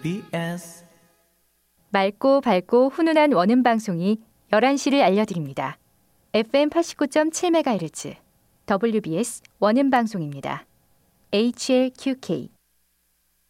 BS 맑고 밝고 훈훈한 원음 방송이 11시를 알려드립니다. FM 89.7MHz WBS 원음 방송입니다. HLQK